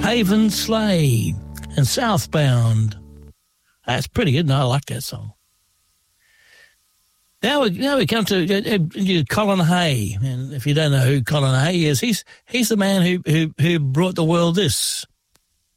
Haven Sleigh and Southbound. That's pretty good, and I like that song. Now we come to Colin Hay, and if you don't know who Colin Hay is, he's the man who brought the world this.